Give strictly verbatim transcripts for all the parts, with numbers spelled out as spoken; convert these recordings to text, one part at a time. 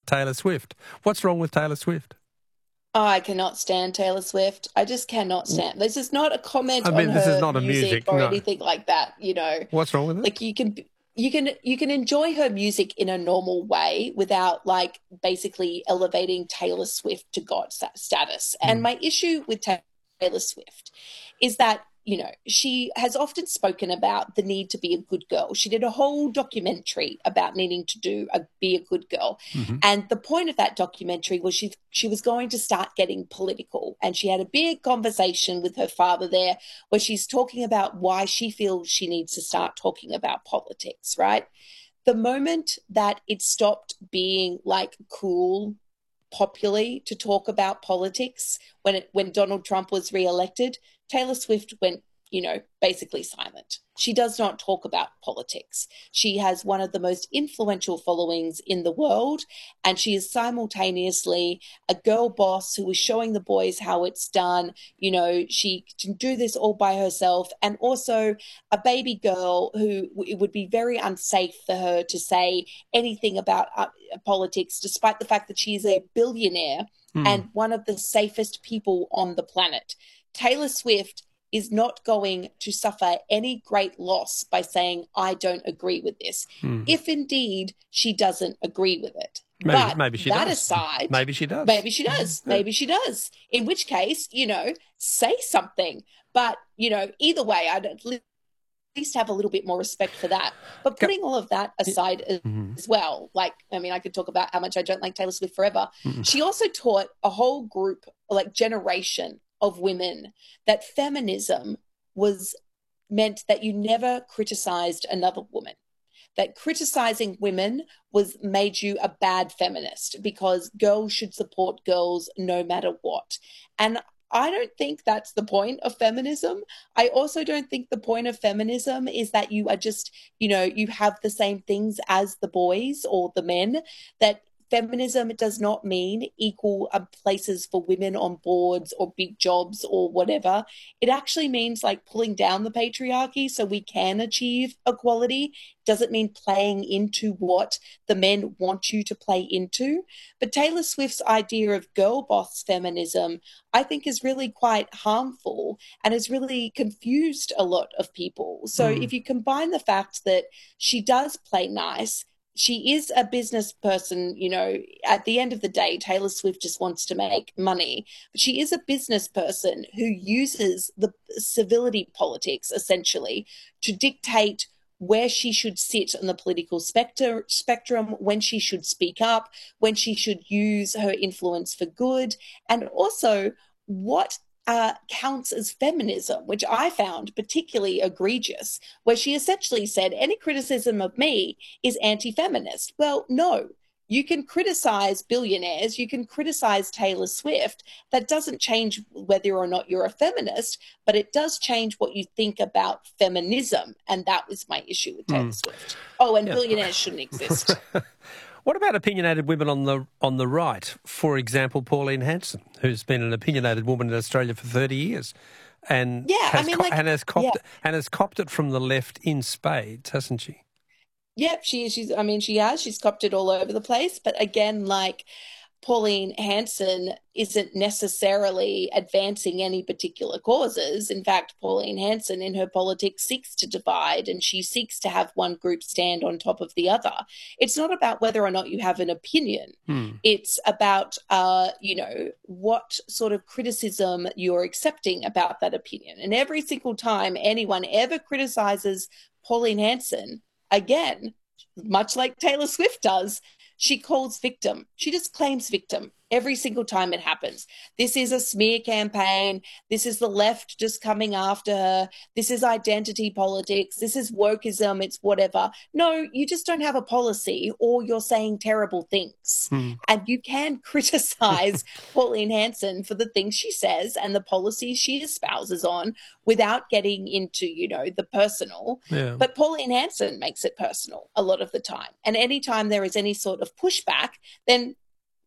Taylor Swift. What's wrong with Taylor Swift? Oh, I cannot stand Taylor Swift. I just cannot stand. This is not a comment I mean, on this her is not a music, music, or no. anything like that. You know, What's wrong with it? like you can you can you can enjoy her music in a normal way without like basically elevating Taylor Swift to God status. Mm. And my issue with Taylor Swift is that, you know, she has often spoken about the need to be a good girl. She did a whole documentary about needing to do a, be a good girl. Mm-hmm. And the point of that documentary was she, she was going to start getting political. And she had a big conversation with her father there where she's talking about why she feels she needs to start talking about politics, right? The moment that it stopped being like cool popularly to talk about politics when it, when Donald Trump was reelected, Taylor Swift went, you know, basically silent. She does not talk about politics. She has one of the most influential followings in the world, and she is simultaneously a girl boss who is showing the boys how it's done. You know, she can do this all by herself, and also a baby girl who it would be very unsafe for her to say anything about uh, politics, despite the fact that she is a billionaire mm. and one of the safest people on the planet. Taylor Swift is not going to suffer any great loss by saying, I don't agree with this, mm. if indeed she doesn't agree with it. Maybe, but maybe she that does. aside, maybe she does. Maybe she does. Yeah. Maybe she does. In which case, you know, say something. But, you know, either way, I'd at least have a little bit more respect for that. But putting all of that aside mm-hmm. as well, like, I mean, I could talk about how much I don't like Taylor Swift forever. Mm-hmm. She also taught a whole group, like generation of women, that feminism was meant that you never criticized another woman, that criticizing women was made you a bad feminist because girls should support girls no matter what. And I don't think that's the point of feminism. I also don't think the point of feminism is that you are just, you know, you have the same things as the boys or the men, that feminism does not mean equal uh, places for women on boards or big jobs or whatever. It actually means like pulling down the patriarchy so we can achieve equality. Doesn't mean playing into what the men want you to play into. But Taylor Swift's idea of girl boss feminism, I think, is really quite harmful and has really confused a lot of people. So mm. if you combine the fact that she does play nice, she is a business person, you know, at the end of the day, Taylor Swift just wants to make money. But she is a business person who uses the civility politics, essentially, to dictate where she should sit on the political spectrum, spectrum, when she should speak up, when she should use her influence for good, and also what Uh, counts as feminism, which I found particularly egregious, where she essentially said any criticism of me is anti-feminist. Well, no, you can criticize billionaires, you can criticize Taylor Swift. That doesn't change whether or not you're a feminist, but it does change what you think about feminism, and that was my issue with Taylor mm. Swift. Oh, and yeah. billionaires shouldn't exist. What about opinionated women on the on the right? For example, Pauline Hanson, who's been an opinionated woman in Australia for thirty years, and yeah, has I mean, co- like, and has copped yeah. and has copped it from the left in spades, hasn't she? Yeah, she she's. I mean, she has. She's copped it all over the place. But again, like, Pauline Hanson isn't necessarily advancing any particular causes. In fact, Pauline Hanson in her politics seeks to divide, and she seeks to have one group stand on top of the other. It's not about whether or not you have an opinion. Hmm. It's about, uh, you know, what sort of criticism you're accepting about that opinion. And every single time anyone ever criticizes Pauline Hanson, again, much like Taylor Swift does, she calls victim. She just claims victim every single time it happens. This is a smear campaign. This is the left just coming after her. This is identity politics. This is wokeism. It's whatever. No, you just don't have a policy, or you're saying terrible things. Hmm. And you can criticize Pauline Hanson for the things she says and the policies she espouses on without getting into, you know, the personal. Yeah. But Pauline Hanson makes it personal a lot of the time. And anytime there is any sort of pushback, then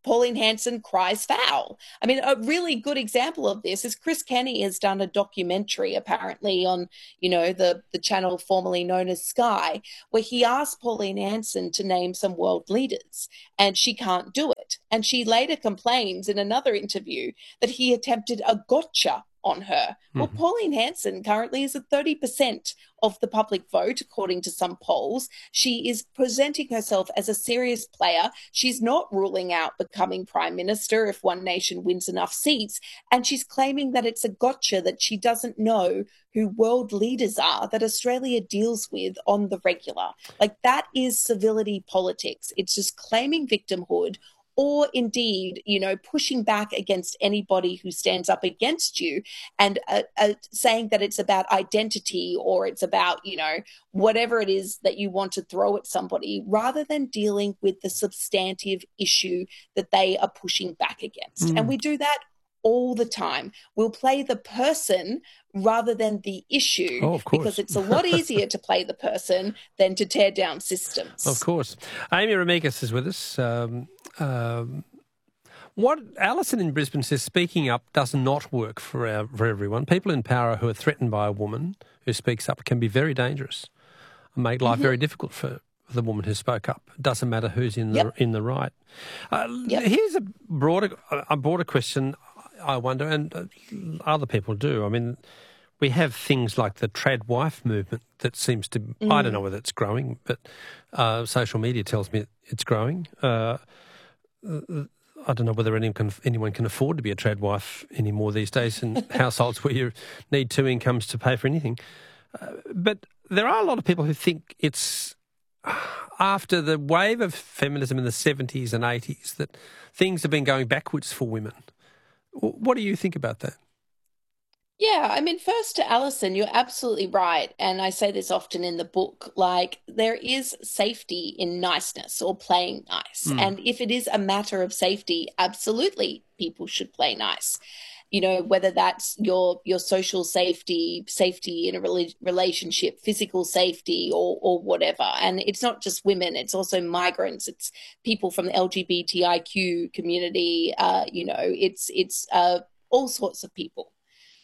Pauline Hanson cries foul. I mean, a really good example of this is Chris Kenny has done a documentary apparently on, you know, the, the channel formerly known as Sky, where he asked Pauline Hanson to name some world leaders and she can't do it. And she later complains in another interview that he attempted a gotcha on her. Mm-hmm. Well, Pauline Hanson currently is at thirty percent of the public vote, according to some polls. She is presenting herself as a serious player. She's not ruling out becoming prime minister if One Nation wins enough seats. And she's claiming that it's a gotcha that she doesn't know who world leaders are that Australia deals with on the regular. Like, that is civility politics. It's just claiming victimhood, or indeed, you know, pushing back against anybody who stands up against you and uh, uh, saying that it's about identity or it's about, you know, whatever it is that you want to throw at somebody, rather than dealing with the substantive issue that they are pushing back against. Mm. And we do that all the time. We'll play the person rather than the issue, oh, of course. Because it's a lot easier to play the person than to tear down systems. Of course. Amy Remeikis is with us. Um, um, what Alison in Brisbane says, speaking up does not work for our, for everyone. People in power who are threatened by a woman who speaks up can be very dangerous and make life mm-hmm. very difficult for the woman who spoke up. It doesn't matter who's in the yep. in the right. Uh, yep. Here's a broader a broader question, I wonder, and uh, other people do. I mean, we have things like the trad wife movement that seems to, mm. I don't know whether it's growing, but uh, social media tells me it's growing. Uh, I don't know whether anyone can, anyone can afford to be a trad wife anymore these days in households where you need two incomes to pay for anything. Uh, but there are a lot of people who think it's after the wave of feminism in the seventies and eighties that things have been going backwards for women. What do you think about that? Yeah, I mean, first to Alison, you're absolutely right. And I say this often in the book, like, there is safety in niceness or playing nice. Mm. And if it is a matter of safety, absolutely people should play nice. You know, whether that's your your social safety, safety in a rela- relationship, physical safety, or or whatever. And it's not just women; it's also migrants. It's people from the L G B T I Q community. Uh, you know, it's it's uh, all sorts of people.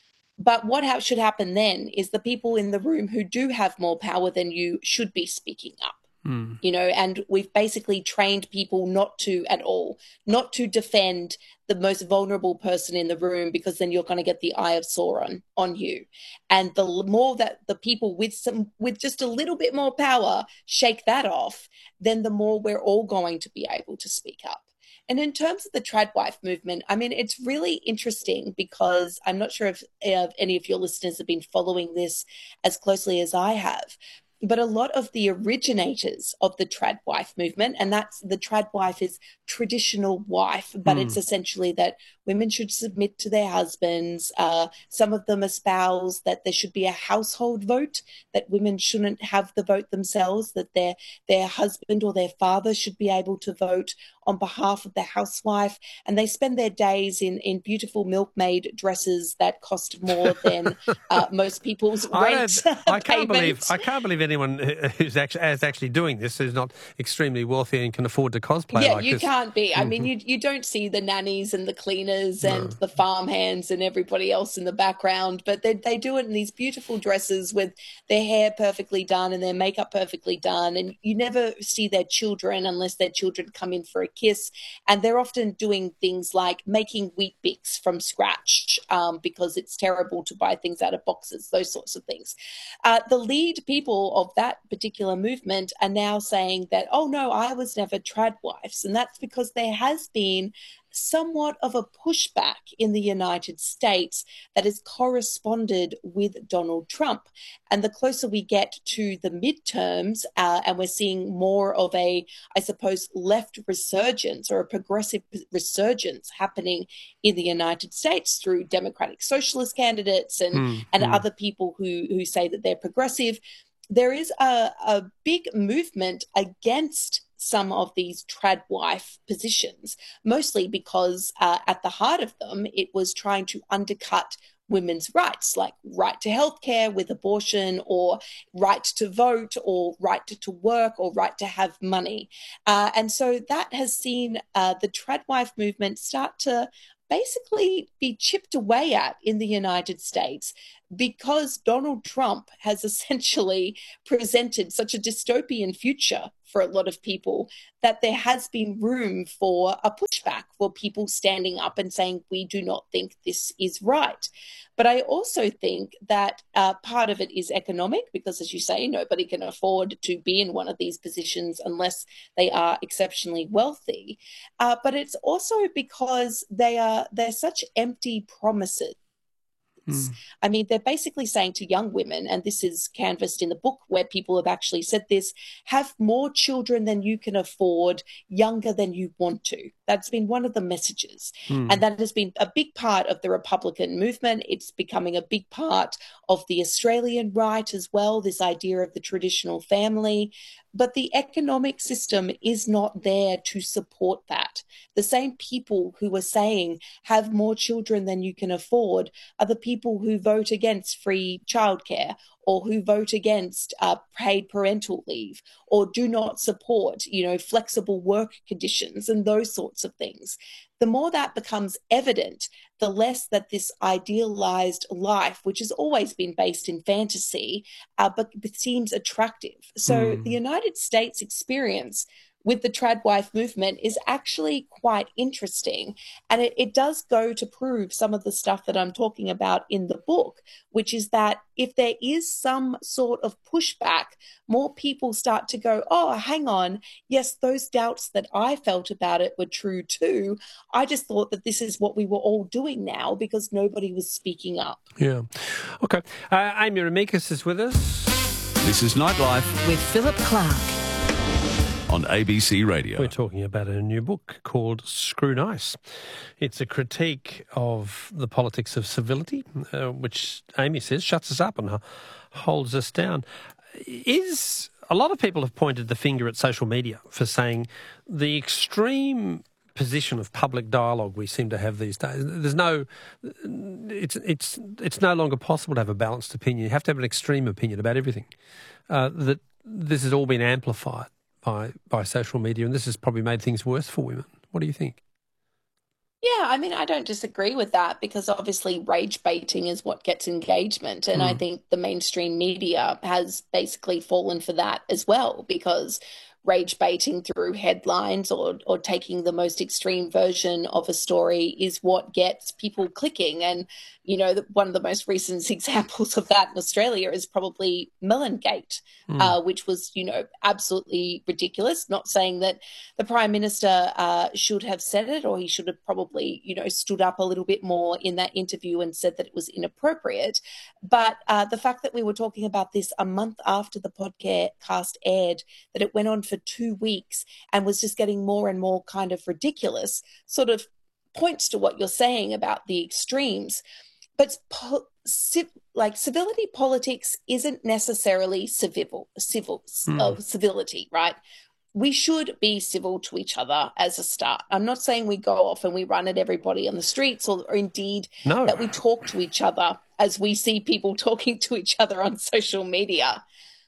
But what ha- should happen then is the people in the room who do have more power than you should be speaking up. Mm. You know, and we've basically trained people not to at all, not to defend the most vulnerable person in the room, because then you're going to get the eye of Sauron on you. And the more that the people with some, with just a little bit more power shake that off, then the more we're all going to be able to speak up. And in terms of the trad wife movement, I mean, it's really interesting because I'm not sure if, if any of your listeners have been following this as closely as I have, but a lot of the originators of the trad wife movement, and that's the trad wife is traditional wife, but mm. it's essentially that women should submit to their husbands. Uh, some of them espouse that there should be a household vote, that women shouldn't have the vote themselves, that their their husband or their father should be able to vote on behalf of the housewife. And they spend their days in, in beautiful milkmaid dresses that cost more than uh, most people's rent I, I can't believe I can't believe anyone who's actually, is actually doing this who's not extremely wealthy and can afford to cosplay yeah, like you this. can't be. I mean, you you don't see the nannies and the cleaners and no. the farmhands and everybody else in the background, but they they do it in these beautiful dresses with their hair perfectly done and their makeup perfectly done, and you never see their children unless their children come in for a kiss. And they're often doing things like making wheat bix from scratch um, because it's terrible to buy things out of boxes, those sorts of things. Uh, the lead people of that particular movement are now saying that, oh no, I was never trad wives. And that's because there has been somewhat of a pushback in the United States that has corresponded with Donald Trump. And the closer we get to the midterms, uh, and we're seeing more of a, I suppose, left resurgence or a progressive resurgence happening in the United States through Democratic Socialist candidates and, mm, and mm. other people who, who say that they're progressive, there is a, a big movement against some of these trad wife positions, mostly because uh, at the heart of them, it was trying to undercut women's rights, like right to healthcare with abortion, or right to vote, or right to, to work, or right to have money. Uh, and so that has seen uh, the tradwife movement start to basically be chipped away at in the United States, because Donald Trump has essentially presented such a dystopian future for a lot of people that there has been room for a pushback, for people standing up and saying, we do not think this is right. But I also think that uh, part of it is economic, because, as you say, nobody can afford to be in one of these positions unless they are exceptionally wealthy. Uh, but it's also because they are they're such empty promises. Mm. I mean, they're basically saying to young women, and this is canvassed in the book where people have actually said this, have more children than you can afford, younger than you want to. That's been one of the messages. Mm. And that has been a big part of the Republican movement. It's becoming a big part of the Australian right as well, this idea of the traditional family. But the economic system is not there to support that. The same people who are saying have more children than you can afford are the people who vote against free childcare, or who vote against uh, paid parental leave, or do not support, you know, flexible work conditions and those sorts of things. The more that becomes evident, the less that this idealized life, which has always been based in fantasy, uh, but seems attractive. So mm. the United States experience with the tradwife movement is actually quite interesting. And it, it does go to prove some of the stuff that I'm talking about in the book, which is that if there is some sort of pushback, more people start to go, oh, hang on, yes, those doubts that I felt about it were true too. I just thought that this is what we were all doing now because nobody was speaking up. Yeah. Okay. Uh, Amy Remeikis is with us. This is Nightlife with Philip Clark on A B C Radio. We're talking about a new book called Screw Nice. It's a critique of the politics of civility, uh, which Amy says shuts us up and uh, holds us down. Is a lot of people have pointed the finger at social media for saying the extreme position of public dialogue we seem to have these days. There's no, it's it's it's no longer possible to have a balanced opinion. You have to have an extreme opinion about everything. Uh, that this has all been amplified by by social media, and this has probably made things worse for women. What do you think? Yeah, I mean, I don't disagree with that, because obviously rage baiting is what gets engagement. And mm. I think the mainstream media has basically fallen for that as well, because rage baiting through headlines or or taking the most extreme version of a story is what gets people clicking. And, you know, the, one of the most recent examples of that in Australia is probably Mellongate, mm. uh, which was, you know, absolutely ridiculous. Not saying that the Prime Minister uh, should have said it, or he should have probably, you know, stood up a little bit more in that interview and said that it was inappropriate. But uh, the fact that we were talking about this a month after the podcast aired, that it went on for two weeks and was just getting more and more kind of ridiculous, sort of points to what you're saying about the extremes. But po- civ- like civility politics isn't necessarily civil, civil mm. of civility, right? We should be civil to each other as a start. I'm not saying we go off and we run at everybody on the streets, or, or indeed no. that we talk to each other as we see people talking to each other on social media.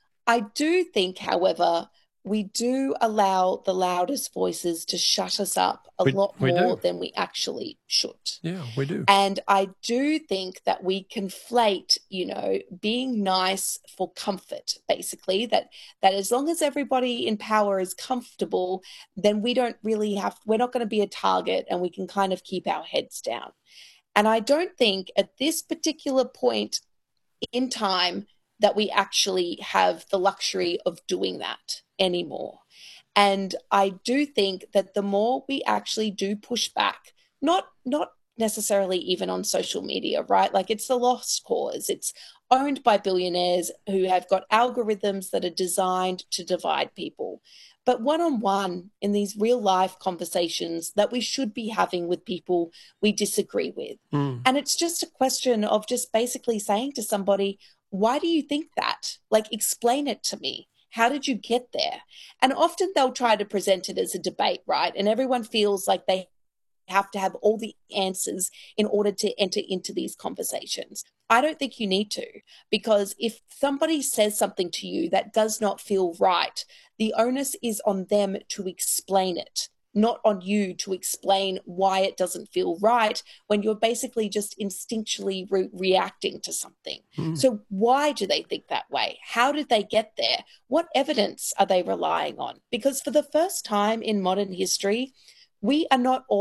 I do think, however, we do allow the loudest voices to shut us up a we, lot we more do. than we actually should. Yeah, we do. And I do think that we conflate, you know, being nice for comfort, basically, that that as long as everybody in power is comfortable, then we don't really have, we're not going to be a target, and we can kind of keep our heads down. And I don't think at this particular point in time that we actually have the luxury of doing that anymore. And I do think that the more we actually do push back, not not necessarily even on social media, right? Like, it's a lost cause. It's owned by billionaires who have got algorithms that are designed to divide people. But one-on-one in these real life conversations that we should be having with people we disagree with. Mm. And it's just a question of just basically saying to somebody, why do you think that? Like, explain it to me. How did you get there? And often they'll try to present it as a debate, right? And everyone feels like they have to have all the answers in order to enter into these conversations. I don't think you need to, because if somebody says something to you that does not feel right, the onus is on them to explain it, not on you to explain why it doesn't feel right when you're basically just instinctually re- reacting to something. Mm. So why do they think that way? How did they get there? What evidence are they relying on? Because for the first time in modern history, we are not all